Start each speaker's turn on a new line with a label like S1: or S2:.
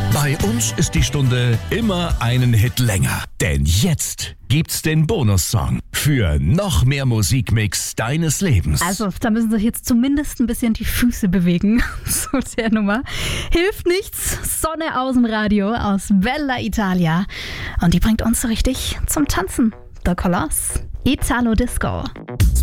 S1: Bei uns ist die Stunde immer einen Hit länger. Denn jetzt gibt's den Bonussong für noch mehr Musikmix deines Lebens.
S2: Also, da müssen sich jetzt zumindest ein bisschen die Füße bewegen zu der Nummer. Hilft nichts. Sonne aus dem Radio aus Bella Italia. Und die bringt uns so richtig zum Tanzen. The Colors. Italo Disco.